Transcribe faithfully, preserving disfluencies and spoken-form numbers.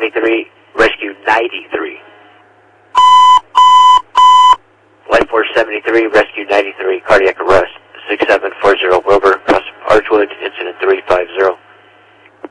seventy-three, rescue ninety-three. Life Force seventy-three, rescue ninety-three, cardiac arrest, six seven four